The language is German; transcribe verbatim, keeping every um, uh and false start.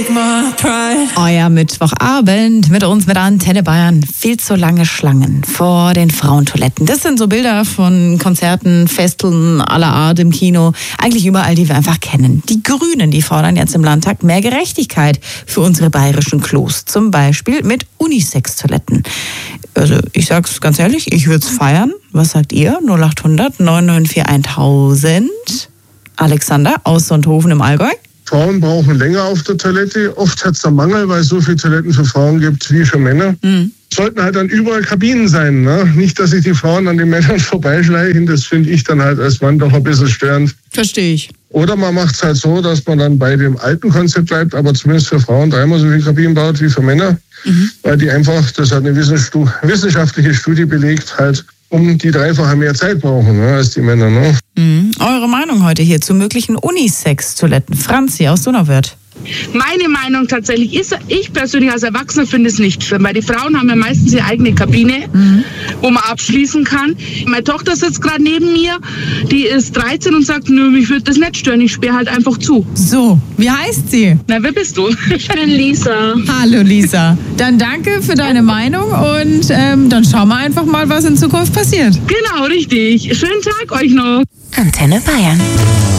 Euer Mittwochabend mit uns mit Antenne Bayern. Viel zu lange Schlangen vor den Frauentoiletten. Das sind so Bilder von Konzerten, Festeln aller Art im Kino. Eigentlich überall, die wir einfach kennen. Die Grünen, die fordern jetzt im Landtag mehr Gerechtigkeit für unsere bayerischen Klos. Zum Beispiel mit Unisex-Toiletten. Also ich sag's ganz ehrlich, ich würde es feiern. Was sagt ihr? null acht hundert neun neun vier tausend. Alexander aus Sonthofen im Allgäu. Frauen brauchen länger auf der Toilette. Oft hat es da Mangel, weil es so viele Toiletten für Frauen gibt wie für Männer. Mhm. Sollten halt dann überall Kabinen sein. Ne? Nicht, dass sich die Frauen an den Männern vorbeischleichen. Das finde ich dann halt als Mann doch ein bisschen störend. Verstehe ich. Oder man macht es halt so, dass man dann bei dem alten Konzept bleibt, aber zumindest für Frauen dreimal so viele Kabinen baut wie für Männer. Mhm. Weil die einfach, das hat eine wissenschaftliche Studie belegt, halt um die dreifache mehr Zeit brauchen, ne, als die Männer. Ne? Mhm. Eure Meinung heute hier zu möglichen Unisex-Toiletten. Franzi aus Donauwörth. Meine Meinung tatsächlich ist, ich persönlich als Erwachsener finde es nicht schlimm, weil die Frauen haben ja meistens ihre eigene Kabine, mhm. wo man abschließen kann. Meine Tochter sitzt gerade neben mir, die ist dreizehn und sagt, nö, mich würde das nicht stören, ich sperre halt einfach zu. So, wie heißt sie? Na, wer bist du? Ich bin Lisa. Hallo Lisa. Dann danke für deine Meinung und ähm, dann schauen wir einfach mal, was in Zukunft passiert. Genau, richtig. Schönen Tag euch noch. Antenne Bayern.